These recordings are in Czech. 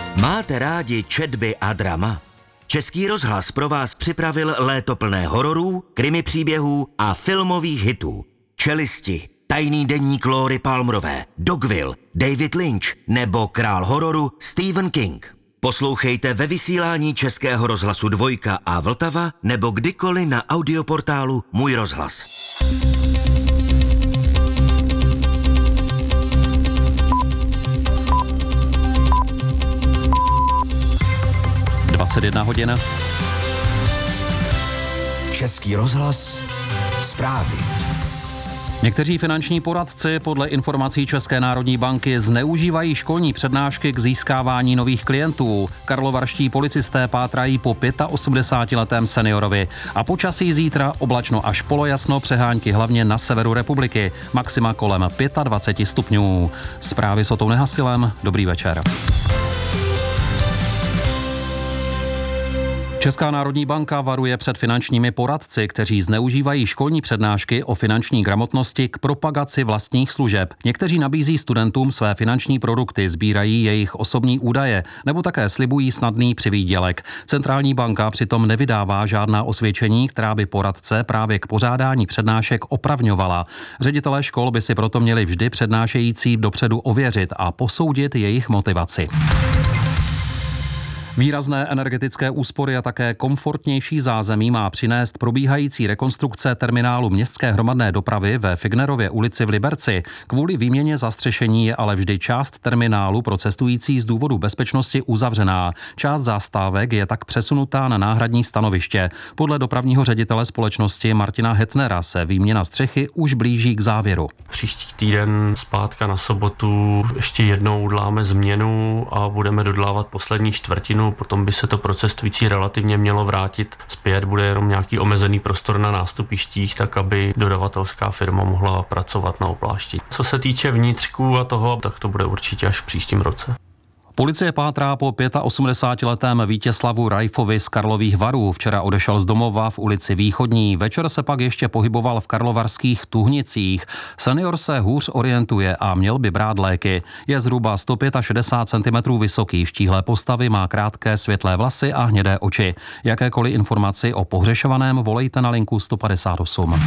Máte rádi četby a drama? Český rozhlas pro vás připravil léto plné hororů, krimi příběhů a filmových hitů. Čelisti, Tajný deník Lóry Palmerové, Dogville, David Lynch nebo král hororu Stephen King. Poslouchejte ve vysílání Českého rozhlasu Dvojka a Vltava nebo kdykoliv na audioportálu Můj rozhlas. Hodin. Český rozhlas, zprávy. Někteří finanční poradci podle informací České národní banky zneužívají školní přednášky k získávání nových klientů. Karlovarští policisté pátrají po 85letém seniorovi. A počasí zítra oblačno až polojasno, přehánky hlavně na severu republiky. Maxima kolem 25 stupňů. Zprávy s Otou Nehasilem. Dobrý večer. Česká národní banka varuje před finančními poradci, kteří zneužívají školní přednášky o finanční gramotnosti k propagaci vlastních služeb. Někteří nabízí studentům své finanční produkty, sbírají jejich osobní údaje nebo také slibují snadný přivýdělek. Centrální banka přitom nevydává žádná osvědčení, která by poradce právě k pořádání přednášek opravňovala. Ředitelé škol by si proto měli vždy přednášející dopředu ověřit a posoudit jejich motivaci. Výrazné energetické úspory a také komfortnější zázemí má přinést probíhající rekonstrukce terminálu městské hromadné dopravy ve Fignerově ulici v Liberci. Kvůli výměně zastřešení je ale vždy část terminálu pro cestující z důvodu bezpečnosti uzavřená. Část zastávek je tak přesunutá na náhradní stanoviště. Podle dopravního ředitele společnosti Martina Hetnera se výměna střechy už blíží k závěru. Příští týden zpátka na sobotu ještě jednou uděláme změnu a budeme dodělávat poslední čtvrtinu. Potom by se to pro cestující relativně mělo vrátit zpět. Bude jenom nějaký omezený prostor na nástupištích, tak aby dodavatelská firma mohla pracovat na oplášti. Co se týče vnitřků a toho, tak to bude určitě až v příštím roce. Policie pátrá po 85letém Vítězslavu Rajfovi z Karlových Varů. Včera odešel z domova v ulici Východní. Večer se pak ještě pohyboval v karlovarských Tuhnicích. Senior se hůř orientuje a měl by brát léky. Je zhruba 165 cm vysoký, štíhlé postavy, má krátké světlé vlasy a hnědé oči. Jakékoliv informaci o pohřešovaném volejte na linku 158.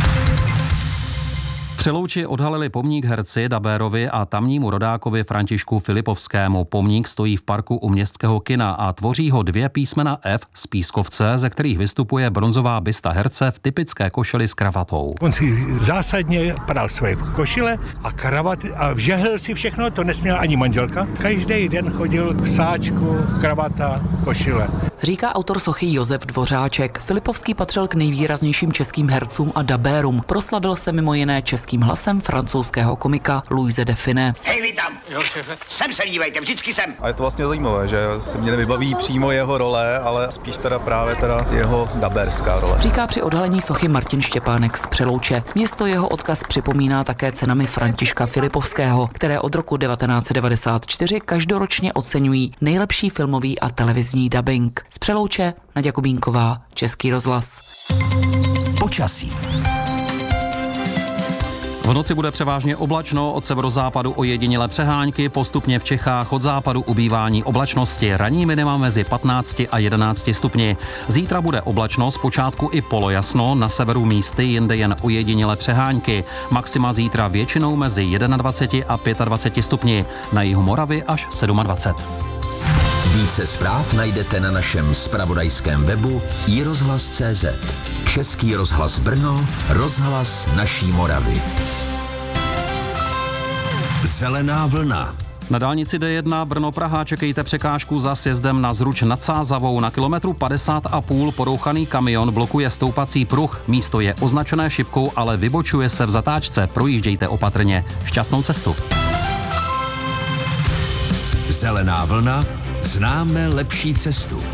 Přelouči odhalili pomník herci Dabérovi a tamnímu rodákovi Františku Filipovskému. Pomník stojí v parku u Městského kina a tvoří ho dvě písmena F z pískovce, ze kterých vystupuje bronzová bysta herce v typické košili s kravatou. On si zásadně pral své košile a kravaty a vžehl si všechno, to nesměla ani manželka. Každý den chodil v sáčku, kravata, košile. Říká autor sochy Josef Dvořáček. Filipovský patřil k nejvýraznějším českým hercům a dabérům. Proslavil se mimo jiné českým hlasem francouzského komika Louise de Funès. Hej, vy tam! Jo, šéfe. Sem se dívejte, vždycky sem. A je to vlastně zajímavé, že se mě nevybaví přímo jeho role, ale spíš právě jeho dabérská role. Říká při odhalení sochy Martin Štěpánek z Přelouče. Město jeho odkaz připomíná také cenami Františka Filipovského, které od roku 1994 každoročně oceňují nejlepší filmový a televizní dabing. Z Přelouče Naďa Kubínková, Český rozhlas. Počasí. V noci bude převážně oblačno, od severozápadu ojedinělé přehánky, postupně v Čechách od západu ubývání oblačnosti, ranní minima mezi 15 a 11 stupni. Zítra bude oblačno, zpočátku i polojasno, na severu místy, jinde jen ojedinělé přehánky. Maxima zítra většinou mezi 21 a 25 stupni, na jihu Moravy až 27. Více zpráv najdete na našem zpravodajském webu iRozhlas.cz. Český rozhlas Brno, rozhlas naší Moravy. Zelená vlna. Na dálnici D1 Brno-Praha čekejte překážku za sjezdem na Zruč nad Sázavou. Na kilometru 50,5 porouchaný kamion blokuje stoupací pruh. Místo je označené šipkou, ale vybočuje se v zatáčce. Projíždějte opatrně. Šťastnou cestu. Zelená vlna. Známe lepší cestu.